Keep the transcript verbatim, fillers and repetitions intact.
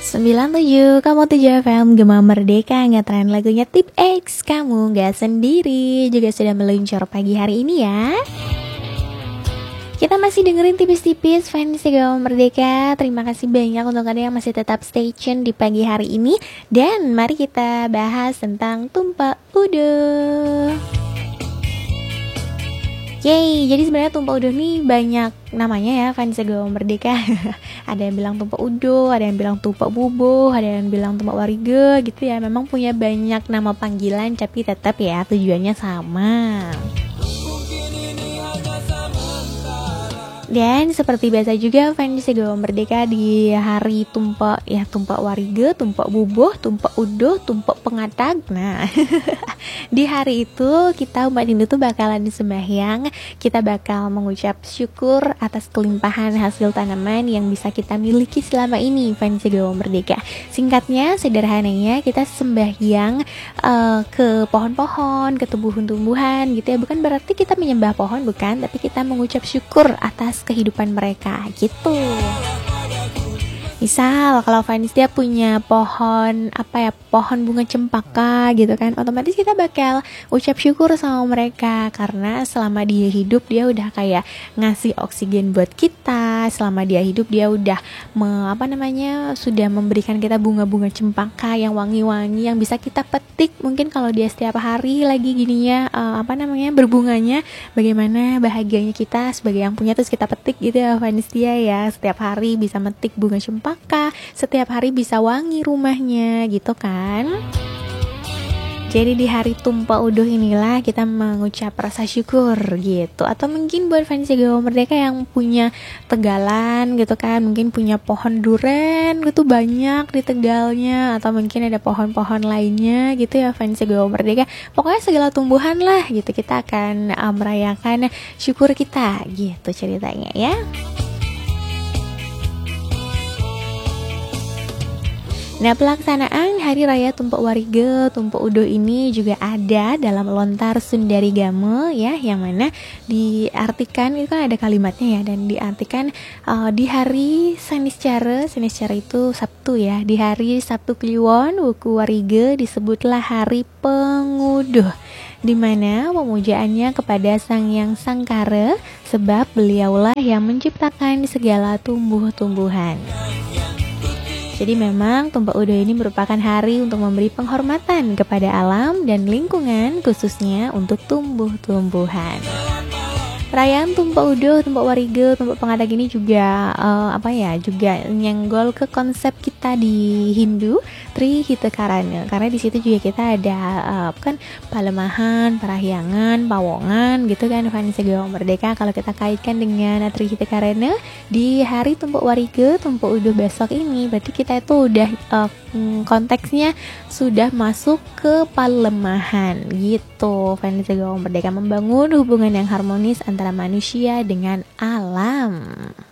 Sembilan tujuh koma tujuh F M Gema Merdeka ngetren lagunya Tip X. Kamu gak sendiri. Juga sudah meluncur pagi hari ini ya. Kita masih dengerin tipis-tipis fans Gema Merdeka. Terima kasih banyak untuk kalian yang masih tetap stay tune di pagi hari ini. Dan mari kita bahas tentang tumpah uduh. Yeay, jadi sebenarnya tumpah uduh nih banyak namanya ya fans Gema Merdeka. Ada yang bilang tumpah uduh, ada yang bilang tumpah bubuh, ada yang bilang tumpah warige gitu ya. Memang punya banyak nama panggilan tapi tetap ya tujuannya sama. Dan seperti biasa juga fans Gema Merdeka di hari tumpah ya tumpah warige, tumpah bubuh, tumpah uduh, tumpah pengatag. Nah, di hari itu kita umat Hindu tuh bakalan disembahyang. Kita bakal mengucap syukur atas kelimpahan hasil tanaman yang bisa kita miliki selama ini fans Gema Merdeka. Singkatnya, sederhananya kita sembahyang uh, ke pohon-pohon, ke tumbuhan-tumbuhan gitu ya. Bukan berarti kita menyembah pohon, bukan, tapi kita mengucap syukur atas kehidupan mereka gitu. Misal kalau fans dia punya pohon apa ya, pohon bunga cempaka gitu kan, otomatis kita bakal ucap syukur sama mereka karena selama dia hidup dia udah kayak ngasih oksigen buat kita. Selama dia hidup dia udah me, apa namanya sudah memberikan kita bunga-bunga cempaka yang wangi-wangi yang bisa kita petik. Mungkin kalau dia setiap hari lagi gininya uh, apa namanya berbunganya, bagaimana bahagianya kita sebagai yang punya terus kita petik gitu ya fans dia ya. Setiap hari bisa metik bunga cempaka, setiap hari bisa wangi rumahnya gitu kan. Jadi di hari tumpah uduh inilah kita mengucap rasa syukur gitu. Atau mungkin buat fans Gema Merdeka yang punya tegalan gitu kan, mungkin punya pohon duren gitu banyak di Tegalnya, atau mungkin ada pohon-pohon lainnya gitu ya fans Gema Merdeka. Pokoknya segala tumbuhan lah gitu kita akan uh, merayakan syukur kita gitu ceritanya ya. Nah, pelaksanaan Hari Raya Tumpah Warige, Tumpah Uduh ini juga ada dalam lontar Sundarigama ya, yang mana diartikan itu kan ada kalimatnya ya, dan diartikan uh, di hari Saniscara, Saniscara itu Sabtu ya, di hari Sabtu Kliwon Wuku Warige disebutlah Hari Penguduh, di mana pemujaannya kepada Sang Yang Sangkara sebab beliaulah yang menciptakan segala tumbuh-tumbuhan. Jadi memang tumpah uduh ini merupakan hari untuk memberi penghormatan kepada alam dan lingkungan, khususnya untuk tumbuh-tumbuhan. Perayaan tumpah uduh, tumpah warige, tumpah pengatag ini juga uh, apa ya, juga nyenggol ke konsep kita di Hindu Trihitakarana, karena di situ juga kita ada uh, kan palemahan, parahyangan, pawongan gitu kan fans Gema Merdeka. Kalau kita kaitkan dengan Trihitakarana di hari tumpah warige, tumpah uduh besok ini, berarti kita itu udah uh, konteksnya sudah masuk ke palemahan gitu. Fans Gema Merdeka membangun hubungan yang harmonis antara manusia dengan alam.